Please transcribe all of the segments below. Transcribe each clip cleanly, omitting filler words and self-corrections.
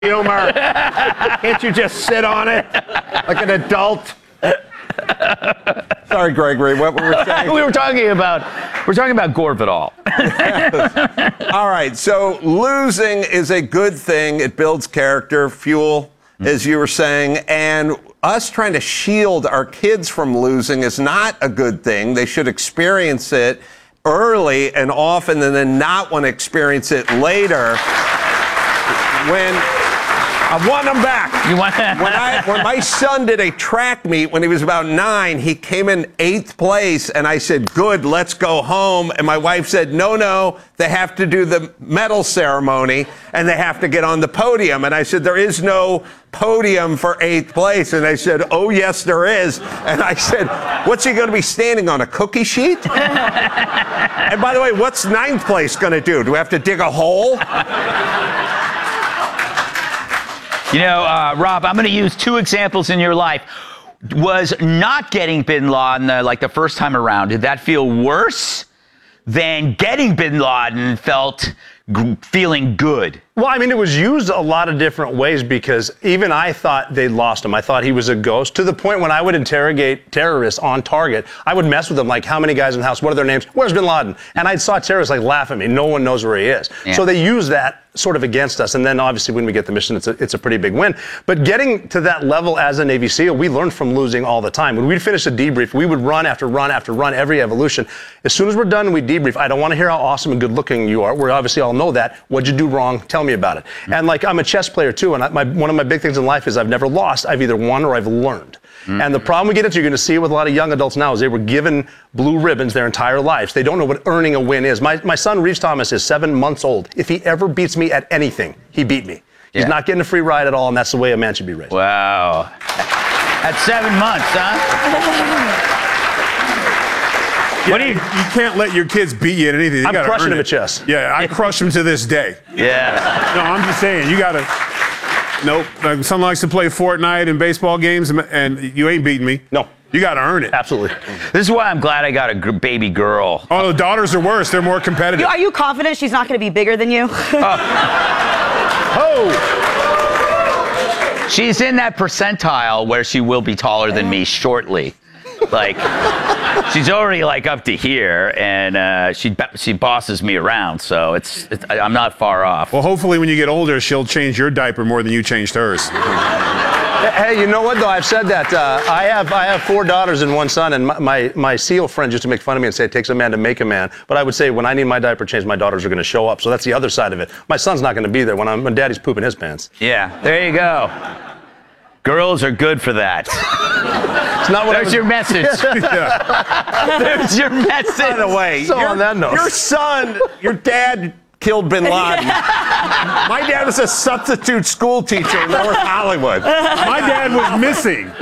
humor. Can't you just sit on it like an adult? Sorry, Gregory, what were we saying? We're talking about Gore Vidal. All right, so losing is a good thing. It builds character, fuel, as you were saying, and us trying to shield our kids from losing is not a good thing. They should experience it early and often and then not want to experience it later when... I won them back. When my son did a track meet when he was about 9, he came in 8th place, and I said, good, let's go home. And my wife said, no, they have to do the medal ceremony, and they have to get on the podium. And I said, there is no podium for 8th place. And they said, oh, yes, there is. And I said, what's he going to be standing on, a cookie sheet? And by the way, what's 9th place going to do? Do we have to dig a hole? You know, Rob, I'm going to use 2 examples in your life. Was not getting Bin Laden like the first time around, did that feel worse than getting Bin Laden feeling good? Well, I mean, it was used a lot of different ways because even I thought they'd lost him. I thought he was a ghost to the point when I would interrogate terrorists on target, I would mess with them like, how many guys in the house? What are their names? Where's Bin Laden? And I saw terrorists like laugh at me. No one knows where he is. Yeah. So they use that sort of against us. And then obviously when we get the mission, it's a pretty big win. But getting to that level as a Navy SEAL, we learned from losing all the time. When we'd finish a debrief, we would run after run after run, every evolution. As soon as we're done, we debrief. I don't want to hear how awesome and good looking you are. We obviously all know that. What'd you do wrong? Tell me about it. And like, I'm a chess player too. And one of my big things in life is I've never lost. I've either won or I've learned. And the problem we get into, you're going to see it with a lot of young adults now, is they were given blue ribbons their entire lives. They don't know what earning a win is. My son, Reese Thomas, is 7 months old. If he ever beats me at anything, he beat me. He's not getting a free ride at all, and that's the way a man should be raised. Wow. At 7 months, huh? Yeah, you can't let your kids beat you at anything. I'm crushing him at chess. Yeah, I crush him to this day. Yeah. No, I'm just saying, you got to... Nope. My son likes to play Fortnite and baseball games, and you ain't beating me. No. You got to earn it. Absolutely. This is why I'm glad I got a baby girl. Oh, the daughters are worse. They're more competitive. Are you confident she's not going to be bigger than you? She's in that percentile where she will be taller than me shortly. Like, she's already like up to here, and she bosses me around, so I'm not far off. Well, hopefully when you get older, she'll change your diaper more than you changed hers. Hey, you know what, though? I've said that. I have 4 daughters and 1 son, and my SEAL friends used to make fun of me and say it takes a man to make a man. But I would say when I need my diaper changed, my daughters are going to show up. So that's the other side of it. My son's not going to be there when daddy's pooping his pants. Yeah, there you go. Girls are good for that. There's your message. There's your message. By the way, on that note, your son, your dad killed Bin Laden. My dad was a substitute school teacher in North Hollywood. My dad was missing.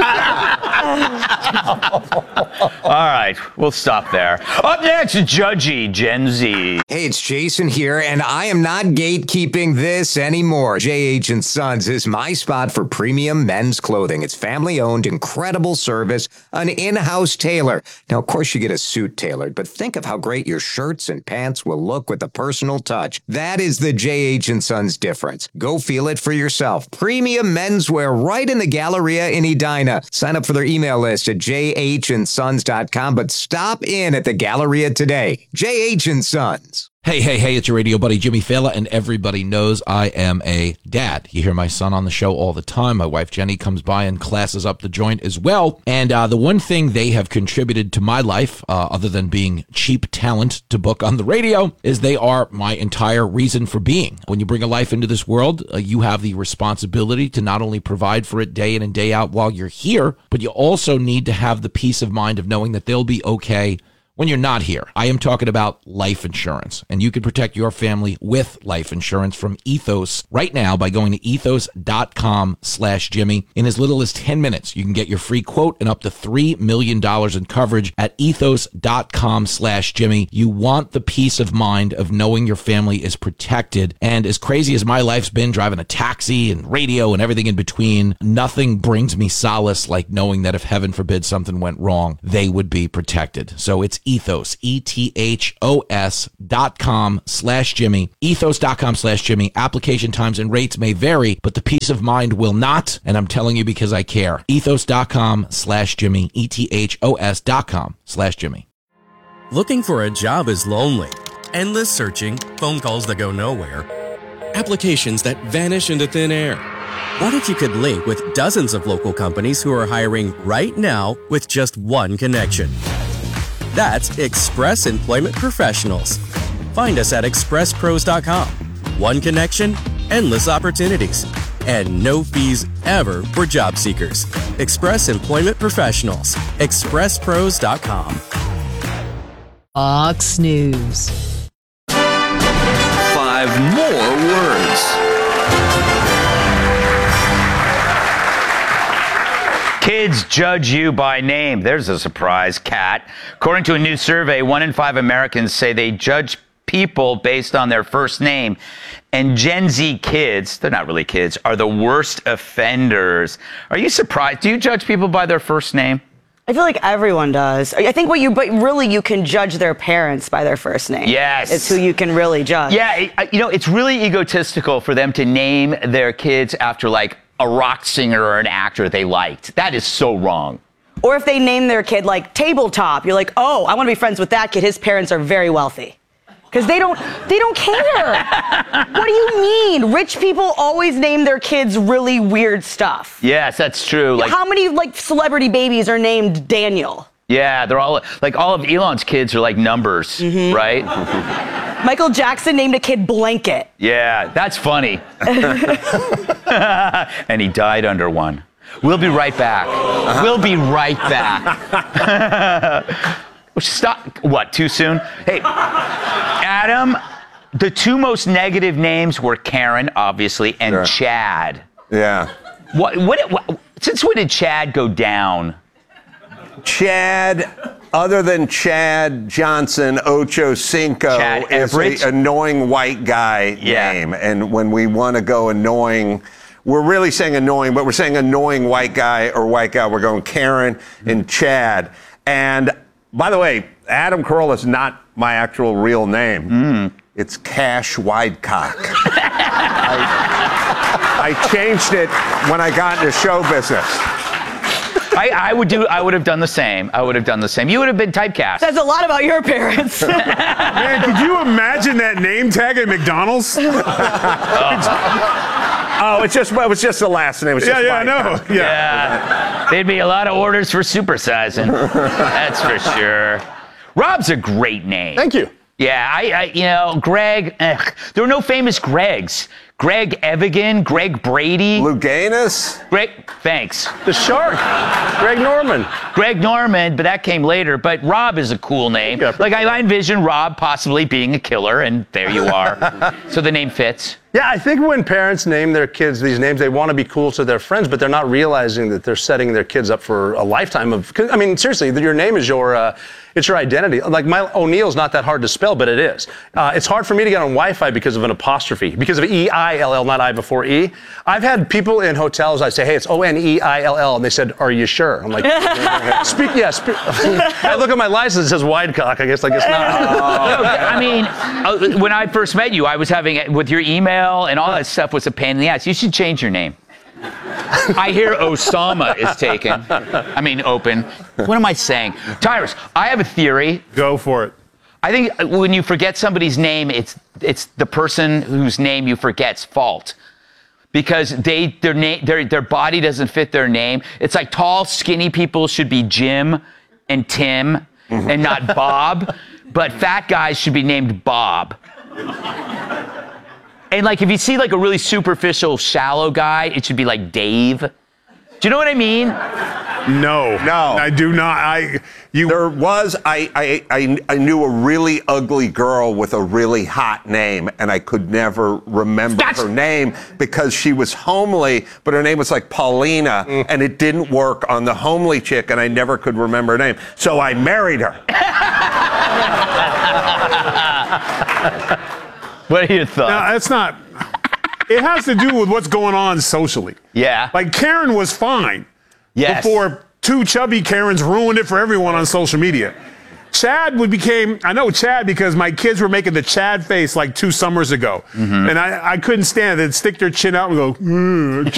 All right, we'll stop there. Up next, Judgy Gen Z. Hey, it's Jason here, and I am not gatekeeping this anymore. JH & Sons is my spot for premium men's clothing. It's family-owned, incredible service, an in-house tailor. Now, of course, you get a suit tailored, but think of how great your shirts and pants will look with a personal touch. That is the JH & Sons difference. Go feel it for yourself. Premium menswear right in the Galleria in Edina. Sign up for their email list at jhandsons.com, but stop in at the Galleria today. JH & Sons. Hey, it's your radio buddy Jimmy Fallon, and everybody knows I am a dad. You hear my son on the show all the time. My wife Jenny comes by and classes up the joint as well. And the one thing they have contributed to my life, other than being cheap talent to book on the radio, is they are my entire reason for being. When you bring a life into this world, you have the responsibility to not only provide for it day in and day out while you're here, but you also need to have the peace of mind of knowing that they'll be okay when you're not here. I am talking about life insurance, and you can protect your family with life insurance from Ethos right now by going to ethos.com/Jimmy. In as little as 10 minutes, you can get your free quote and up to $3 million in coverage at ethos.com/Jimmy. You want the peace of mind of knowing your family is protected. And as crazy as my life's been driving a taxi and radio and everything in between, nothing brings me solace like knowing that if heaven forbid something went wrong, they would be protected. So it's Ethos, ethos.com/Jimmy, ethos.com/Jimmy. Application times and rates may vary, but the peace of mind will not, and I'm telling you because I care. Ethos.com/Jimmy, ethos.com/Jimmy. Looking for a job is lonely. Endless searching, phone calls that go nowhere, applications that vanish into thin air. What if you could link with dozens of local companies who are hiring right now with just one connection? That's Express Employment Professionals. Find us at expresspros.com. One connection, endless opportunities, and no fees ever for job seekers. Express Employment Professionals. expresspros.com. Fox News. 5 more words. Kids judge you by name. There's a surprise, Kat. According to a new survey, 1 in 5 Americans say they judge people based on their first name. And Gen Z kids, they're not really kids, are the worst offenders. Are you surprised? Do you judge people by their first name? I feel like everyone does. I think but really you can judge their parents by their first name. Yes. It's who you can really judge. Yeah, it's really egotistical for them to name their kids after like a rock singer or an actor they liked. That is so wrong. Or if they name their kid like Tabletop, you're like, oh, I want to be friends with that kid. His parents are very wealthy. Because they don't care. What do you mean? Rich people always name their kids really weird stuff. Yes, that's true. Like, how many celebrity babies are named Daniel? Yeah, they're all like all of Elon's kids are like numbers, right? Michael Jackson named a kid Blanket. Yeah, that's funny. And he died under one. We'll be right back. We'll be right back. Stop. What, too soon? Hey, Adam, the 2 most negative names were Karen, obviously, and Chad. Yeah. Since when did Chad go down? Chad, other than Chad Johnson, Ocho Cinco Chad is Everett? an annoying white guy name. And when we want to go annoying, we're really saying annoying, but we're saying annoying white guy or white guy. We're going Karen and Chad. And by the way, Adam Carolla is not my actual real name. It's Cash Widecock. I changed it when I got into show business. I would have done the same. I would have done the same. You would have been typecast. Says a lot about your parents. Man, could you imagine that name tag at McDonald's? Oh, it was just the last name. It was just I know. Yeah. There'd be a lot of orders for supersizing. That's for sure. Rob's a great name. Thank you. Yeah, Greg, there were no famous Gregs. Greg Evigan, Greg Brady. Luganis? Thanks. The Shark. Greg Norman. Greg Norman, but that came later. But Rob is a cool name. Yeah. Like, I envision Rob possibly being a killer, and there you are. So the name fits. Yeah, I think when parents name their kids these names, they want to be cool to their friends, but they're not realizing that they're setting their kids up for a lifetime of. I mean, seriously, your name is it's your identity. Like O'Neill's not that hard to spell, but it is. It's hard for me to get on Wi-Fi because of an apostrophe, because of E-I-L-L, not I before E. I've had people in hotels. I say, hey, it's O-N-E-I-L-L, and they said, are you sure? I'm like, speak. I look at my license, it says Widecock. I guess not. I mean, when I first met you, I was having with your email and all that stuff was a pain in the ass. You should change your name. I hear Osama is taken. I mean, open. What am I saying? Tyrus, I have a theory. Go for it. I think when you forget somebody's name, it's the person whose name you forget's fault. Because their body doesn't fit their name. It's like tall, skinny people should be Jim and Tim and not Bob. But fat guys should be named Bob. And like if you see like a really superficial, shallow guy, it should be like Dave. Do you know what I mean? No, I do not. I knew a really ugly girl with a really hot name, and I could never remember her name because she was homely, but her name was like Paulina, and it didn't work on the homely chick, and I never could remember her name. So I married her. What are your thoughts? No, it's not. It has to do with what's going on socially. Yeah. Like Karen was fine. Yes. Before two chubby Karens ruined it for everyone on social media. Chad became, I know Chad because my kids were making the Chad face like 2 summers ago. And I couldn't stand it. They'd stick their chin out and go,